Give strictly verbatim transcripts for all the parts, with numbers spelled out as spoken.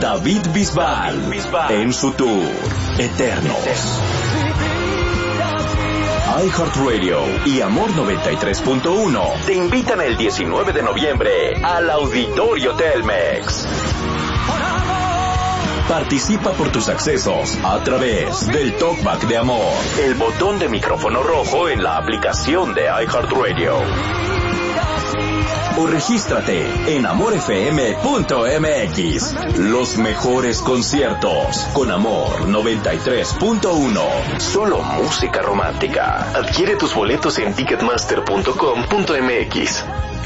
David Bisbal, David Bisbal en su tour Eternos. iHeartRadio y Amor noventa y tres punto uno te invitan el diecinueve de noviembre al Auditorio Telmex. Participa por tus accesos a través del Talkback de Amor, el botón de micrófono rojo en la aplicación de iHeartRadio. O regístrate en amor f m punto m x. Los mejores conciertos con Amor noventa y tres punto uno. Solo música romántica. Adquiere tus boletos en ticketmaster punto com punto m x.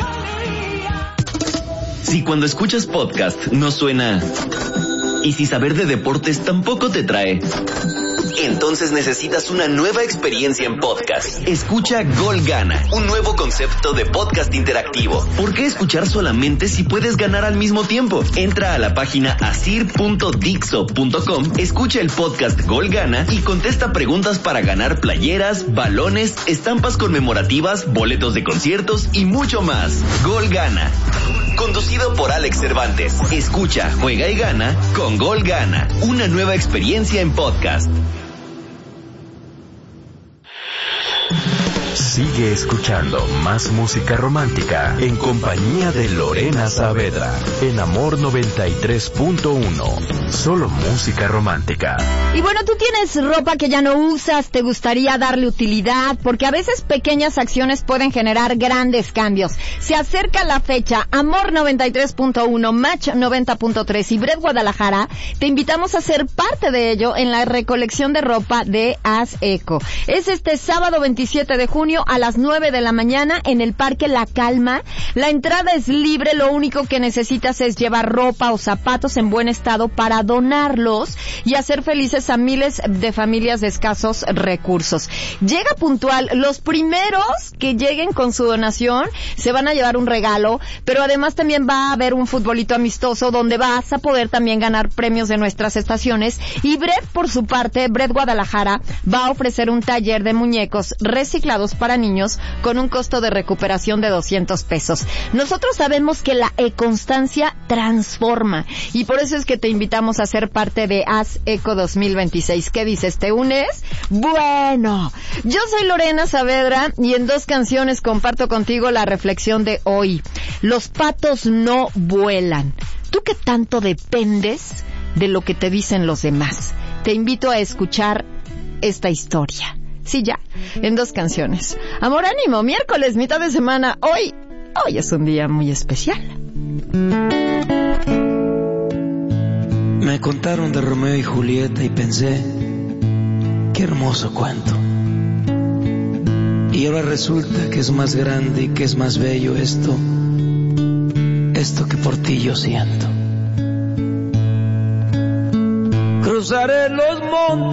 Si cuando escuchas podcast no suena, y si saber de deportes tampoco te trae, entonces necesitas una nueva experiencia en podcast. Escucha Gol Gana, un nuevo concepto de podcast interactivo. ¿Por qué escuchar solamente si puedes ganar al mismo tiempo? Entra a la página asir punto dixo punto com, escucha el podcast Gol Gana y contesta preguntas para ganar playeras, balones, estampas conmemorativas, boletos de conciertos y mucho más. Gol Gana, conducido por Alex Cervantes. Escucha, juega y gana con Gol Gana, una nueva experiencia en podcast. Sigue escuchando más música romántica en compañía de Lorena Saavedra en Amor noventa y tres punto uno. Solo música romántica. Y bueno, tú tienes ropa que ya no usas, te gustaría darle utilidad, porque a veces pequeñas acciones pueden generar grandes cambios. Se acerca la fecha. Amor noventa y tres punto uno, Match noventa punto tres y Bred Guadalajara te invitamos a ser parte de ello en la recolección de ropa de Haz Eco. Es este sábado veintisiete de junio a las nueve de la mañana en el Parque La Calma. La entrada es libre, lo único que necesitas es llevar ropa o zapatos en buen estado para donarlos y hacer felices a miles de familias de escasos recursos. Llega puntual, los primeros que lleguen con su donación se van a llevar un regalo, pero además también va a haber un futbolito amistoso donde vas a poder también ganar premios de nuestras estaciones. Y Bred, por su parte, Bred Guadalajara va a ofrecer un taller de muñecos reciclados para niños con un costo de recuperación de doscientos pesos. Nosotros sabemos que la e-constancia transforma y por eso es que te invitamos a ser parte de Haz Eco dos mil veintiséis. ¿Qué dices? ¿Te unes? Bueno, yo soy Lorena Saavedra y en dos canciones comparto contigo la reflexión de hoy. Los patos no vuelan. ¿Tú qué tanto dependes de lo que te dicen los demás? Te invito a escuchar esta historia. Sí, ya, en dos canciones. Amor, ánimo, miércoles, mitad de semana. Hoy, hoy es un día muy especial. Me contaron de Romeo y Julieta y pensé, qué hermoso cuento. Y ahora resulta que es más grande y que es más bello esto, esto que por ti yo siento. Cruzaré los montes